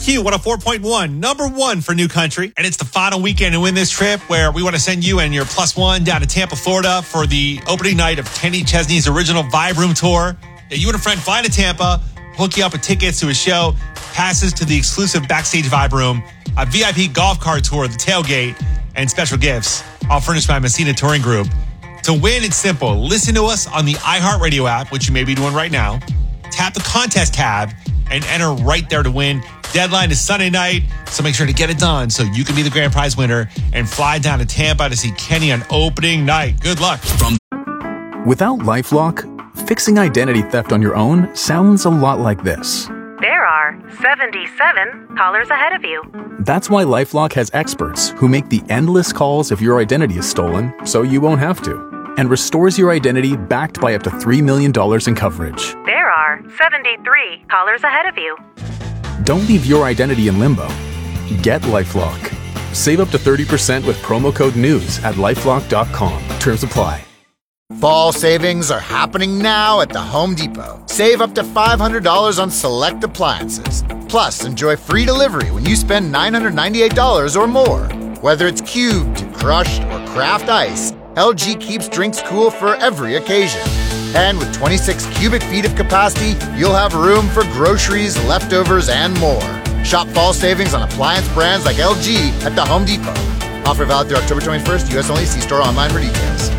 WQQ 104.1, number one for New Country. And it's the final weekend to win this trip where we want to send you and your plus one down to Tampa, Florida for the opening night of Kenny Chesney's original Vibe Room Tour. You and a friend fly to Tampa, hook you up with tickets to a show, passes to the exclusive backstage Vibe Room, a VIP golf cart tour, the tailgate, and special gifts, all furnished by Messina Touring Group. To win, it's simple. Listen to us on the iHeartRadio app, which you may be doing right now. Tap the contest tab and enter right there to win. Deadline is Sunday night, so make sure to get it done so you can be the grand prize winner and fly down to Tampa to see Kenny on opening night. Good luck. Without LifeLock, fixing identity theft on your own sounds a lot like this. There are 77 callers ahead of you. That's why LifeLock has experts who make the endless calls if your identity is stolen, so you won't have to, and restores your identity backed by up to $3 million in coverage. There are 73 callers ahead of you. Don't leave your identity in limbo. Get LifeLock. Save up to 30% with promo code NEWS at LifeLock.com. Terms apply. Fall savings are happening now at the Home Depot. Save up to $500 on select appliances. Plus, enjoy free delivery when you spend $998 or more. Whether it's cubed, crushed, or craft ice, LG keeps drinks cool for every occasion. And with 26 cubic feet of capacity, you'll have room for groceries, leftovers, and more. Shop fall savings on appliance brands like LG at the Home Depot. Offer valid through October 21st. U.S. only. See store online for details.